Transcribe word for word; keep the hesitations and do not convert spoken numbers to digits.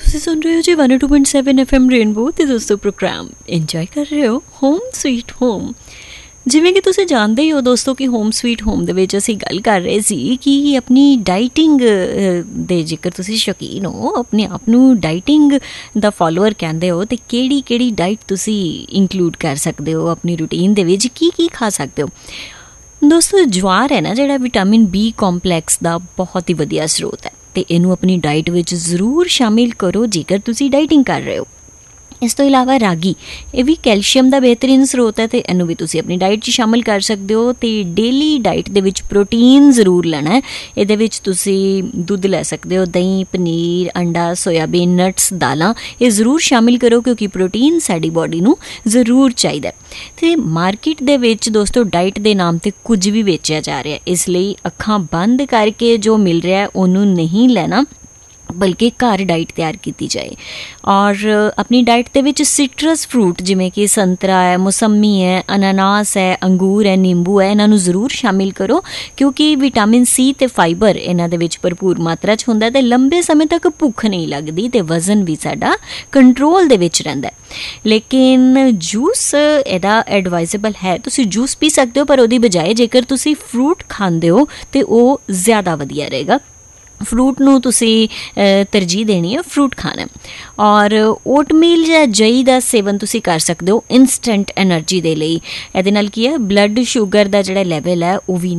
ਤੁਸੀਂ ਸੁਣ ਰਹੇ ਹੋ ਜੀ one O two point seven F M rainbow ਤੇ ਦੋਸਤੋ ਪ੍ਰੋਗਰਾਮ ਇੰਜੋਏ ਕਰ ਰਹੇ ਹੋ ਹੋਮ ਸਵੀਟ ਹੋਮ। ਜਿਵੇਂ ਕਿ ਤੁਸੀਂ ਜਾਣਦੇ ਹੀ ਹੋ ਦੋਸਤੋ ਕਿ ਹੋਮ ਸਵੀਟ ਹੋਮ ਦੇ ਵਿੱਚ ਅਸੀਂ ਗੱਲ ਕਰ ਰਹੇ ਸੀ ਕਿ ਆਪਣੀ ਡਾਈਟਿੰਗ ਦੇ ਜੇਕਰ ਤੁਸੀਂ ਸ਼ੌਕੀਨ ਹੋ, ਆਪਣੇ ਆਪ ਨੂੰ ਡਾਈਟਿੰਗ ਦਾ ਫੋਲੋਅਰ ਕਹਿੰਦੇ ਹੋ, ਅਤੇ ਕਿਹੜੀ ਕਿਹੜੀ ਡਾਈਟ ਤੁਸੀਂ ਇੰਕਲੂਡ ਕਰ ਸਕਦੇ ਹੋ ਆਪਣੀ ਰੂਟੀਨ ਦੇ ਵਿੱਚ, ਕੀ ਕੀ ਖਾ ਸਕਦੇ ਹੋ। ਦੋਸਤੋ ਜਵਾਰ ਹੈ ਨਾ ਜਿਹੜਾ ਵਿਟਾਮਿਨ ਬੀ ਕੰਪਲੈਕਸ ਦਾ ਬਹੁਤ ਹੀ ਵਧੀਆ ਸਰੋਤ ਹੈ ਅਤੇ ਇਹਨੂੰ ਆਪਣੀ ਡਾਈਟ ਵਿੱਚ ਜ਼ਰੂਰ ਸ਼ਾਮਿਲ ਕਰੋ ਜੇਕਰ ਤੁਸੀਂ ਡਾਈਟਿੰਗ ਕਰ ਰਹੇ ਹੋ। ਇਸ ਤੋਂ ਇਲਾਵਾ ਰਾਗੀ, ਇਹ ਵੀ ਕੈਲਸ਼ੀਅਮ ਦਾ ਬਿਹਤਰੀਨ ਸਰੋਤ ਹੈ ਅਤੇ ਇਹਨੂੰ ਵੀ ਤੁਸੀਂ ਆਪਣੀ ਡਾਈਟ 'ਚ ਸ਼ਾਮਿਲ ਕਰ ਸਕਦੇ ਹੋ। ਅਤੇ ਡੇਲੀ ਡਾਈਟ ਦੇ ਵਿੱਚ ਪ੍ਰੋਟੀਨ ਜ਼ਰੂਰ ਲੈਣਾ ਹੈ। ਇਹਦੇ ਵਿੱਚ ਤੁਸੀਂ ਦੁੱਧ ਲੈ ਸਕਦੇ ਹੋ, ਦਹੀਂ, ਪਨੀਰ, ਅੰਡਾ, ਸੋਇਆਬੀਨ, ਨਟਸ, ਦਾਲਾਂ, ਇਹ ਜ਼ਰੂਰ ਸ਼ਾਮਿਲ ਕਰੋ ਕਿਉਂਕਿ ਪ੍ਰੋਟੀਨ ਸਾਡੀ ਬੋਡੀ ਨੂੰ ਜ਼ਰੂਰ ਚਾਹੀਦਾ। ਅਤੇ ਮਾਰਕੀਟ ਦੇ ਵਿੱਚ ਦੋਸਤੋ ਡਾਈਟ ਦੇ ਨਾਮ 'ਤੇ ਕੁਝ ਵੀ ਵੇਚਿਆ ਜਾ ਰਿਹਾ, ਇਸ ਲਈ ਅੱਖਾਂ ਬੰਦ ਕਰਕੇ ਜੋ ਮਿਲ ਰਿਹਾ ਉਹਨੂੰ ਨਹੀਂ ਲੈਣਾ, ਬਲਕਿ ਘਰ ਡਾਈਟ ਤਿਆਰ ਕੀਤੀ ਜਾਏ। ਔਰ ਆਪਣੀ ਡਾਈਟ ਦੇ ਵਿੱਚ ਸਿਟਰਸ ਫਰੂਟ ਜਿਵੇਂ ਕਿ ਸੰਤਰਾ ਹੈ, ਮੌਸੰਮੀ ਹੈ, ਅਨਾਨਾਸ ਹੈ, ਅੰਗੂਰ ਹੈ, ਨਿੰਬੂ ਹੈ, ਇਹਨਾਂ ਨੂੰ ਜ਼ਰੂਰ ਸ਼ਾਮਿਲ ਕਰੋ ਕਿਉਂਕਿ ਵਿਟਾਮਿਨ ਸੀ ਅਤੇ ਫਾਈਬਰ ਇਹਨਾਂ ਦੇ ਵਿੱਚ ਭਰਪੂਰ ਮਾਤਰਾ 'ਚ ਹੁੰਦਾ ਅਤੇ ਲੰਬੇ ਸਮੇਂ ਤੱਕ ਭੁੱਖ ਨਹੀਂ ਲੱਗਦੀ ਅਤੇ ਵਜ਼ਨ ਵੀ ਸਾਡਾ ਕੰਟਰੋਲ ਦੇ ਵਿੱਚ ਰਹਿੰਦਾ। ਲੇਕਿਨ ਜੂਸ ਇਹਦਾ ਐਡਵਾਈਜ਼ੇਬਲ ਹੈ, ਤੁਸੀਂ ਜੂਸ ਪੀ ਸਕਦੇ ਹੋ, ਪਰ ਉਹਦੀ ਬਜਾਏ ਜੇਕਰ ਤੁਸੀਂ ਫਰੂਟ ਖਾਂਦੇ ਹੋ ਤਾਂ ਉਹ ਜ਼ਿਆਦਾ ਵਧੀਆ ਰਹੇਗਾ। ਫਰੂਟ ਨੂੰ ਤੁਸੀਂ ਤਰਜੀਹ ਦੇਣੀ ਹੈ, ਫਰੂਟ ਖਾਣਾ। ਔਰ ਓਟਮੀਲ ਜਾਂ ਜਈ ਦਾ ਸੇਵਨ ਤੁਸੀਂ ਕਰ ਸਕਦੇ ਹੋ ਇੰਸਟੈਂਟ ਐਨਰਜੀ ਦੇ ਲਈ। ਇਹਦੇ ਨਾਲ ਕੀ ਹੈ, ਬਲੱਡ ਸ਼ੂਗਰ ਦਾ ਜਿਹੜਾ ਲੈਵਲ ਹੈ ਉਹ ਵੀ